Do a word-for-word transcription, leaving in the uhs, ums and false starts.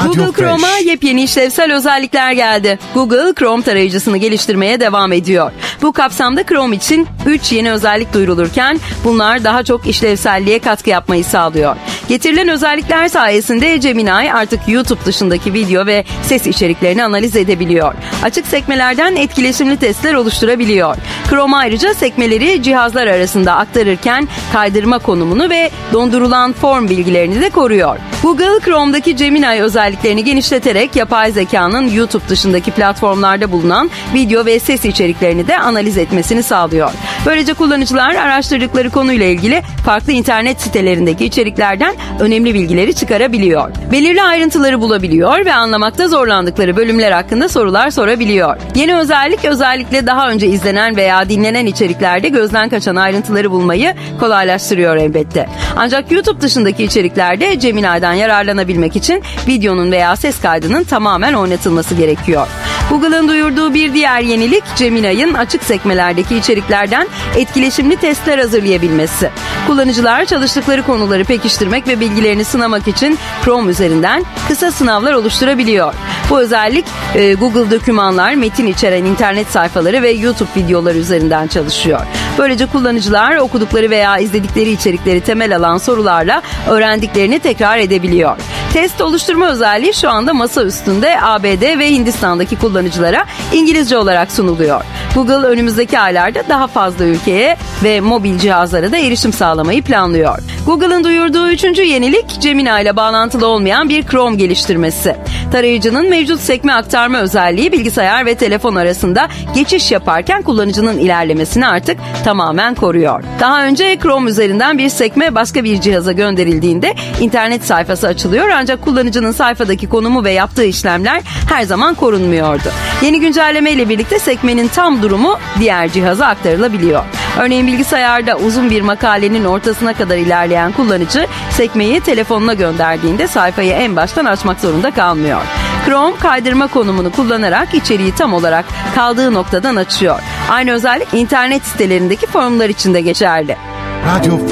Google Chrome'a yepyeni işlevsel özellikler geldi. Google Chrome tarayıcısını geliştirmeye devam ediyor. Bu kapsamda Chrome için üç yeni özellik duyurulurken bunlar daha çok işlevselliğe katkı yapmayı sağlıyor. Getirilen özellikler sayesinde Gemini artık YouTube dışındaki video ve ses içeriklerini analiz edebiliyor. Açık sekmelerden etkileşimli testler oluşturabiliyor. Chrome ayrıca sekmeleri cihazlar arasında aktarırken kaydırma konumunu ve dondurulan form bilgilerini de koruyor. Google Chrome'daki Gemini özelliklerini genişleterek yapay zekanın YouTube dışındaki platformlarda bulunan video ve ses içeriklerini de analiz etmesini sağlıyor. Böylece kullanıcılar araştırdıkları konuyla ilgili farklı internet sitelerindeki içeriklerden önemli bilgileri çıkarabiliyor. Belirli ayrıntıları bulabiliyor ve anlamakta zorlandıkları bölümler hakkında sorular sorabiliyor. Yeni özellik özellikle daha önce izlenen veya dinlenen içeriklerde gözden kaçan ayrıntıları bulmayı kolaylaştırıyor elbette. Ancak YouTube dışındaki içeriklerde Gemini'den yararlanabilmek için videonun veya ses kaydının tamamen oynatılması gerekiyor. Google'ın duyurduğu bir diğer yenilik Gemini'nin açık sekmelerdeki içeriklerden etkileşimli testler hazırlayabilmesi. Kullanıcılar çalıştıkları konuları pekiştirmek ve bilgilerini sınamak için Chrome üzerinden kısa sınavlar oluşturabiliyor. Bu özellik e, Google dokümanlar, metin içeren internet sayfaları ve YouTube videoları üzerinden çalışıyor. Böylece kullanıcılar okudukları veya izledikleri içerikleri temel alan sorularla öğrendiklerini tekrar edebiliyor. Test oluşturma özelliği şu anda masa üstünde A B D ve Hindistan'daki kullanıcılara İngilizce olarak sunuluyor. Google önümüzdeki aylarda daha fazla ülkeye ve mobil cihazlara da erişim sağlamayı planlıyor. Google'ın duyurduğu üçüncü yenilik Gemini ile bağlantılı olmayan bir Chrome geliştirmesi. Tarayıcının mevcut sekme aktarma özelliği bilgisayar ve telefon arasında geçiş yaparken kullanıcının ilerlemesini artık tamamen koruyor. Daha önce Chrome üzerinden bir sekme başka bir cihaza gönderildiğinde internet sayfası açılıyor ancak kullanıcının sayfadaki konumu ve yaptığı işlemler her zaman korunmuyordu. Yeni güncelleme ile birlikte sekmenin tam durumu diğer cihaza aktarılabiliyor. Örneğin bilgisayarda uzun bir makalenin ortasına kadar ilerleyen kullanıcı sekmeyi telefonuna gönderdiğinde sayfayı en baştan açmak zorunda kalmıyor. Chrome kaydırma konumunu kullanarak içeriği tam olarak kaldığı noktadan açıyor. Aynı özellik internet sitelerindeki forumlar için de geçerli. Radio